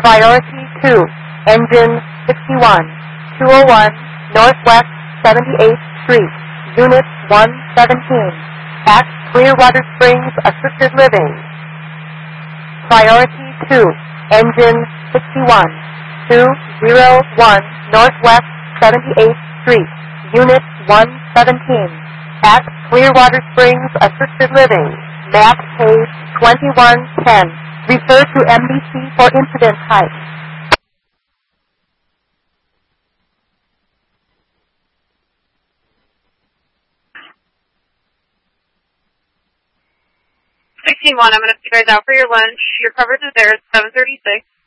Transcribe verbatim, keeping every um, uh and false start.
Priority two, engine sixty-one, two oh one Northwest seventy-eighth Street, Unit one seventeen, at Clearwater Springs Assisted Living. Priority two, engine sixty-one, two oh one Northwest seventy-eighth Street, Unit one seventeen, at Clearwater Springs Assisted Living, map page twenty-one ten. Refer to M B C for incident type. sixteen one, I'm going to take you guys out for your lunch. Your coverage is there. It's seven thirty-six.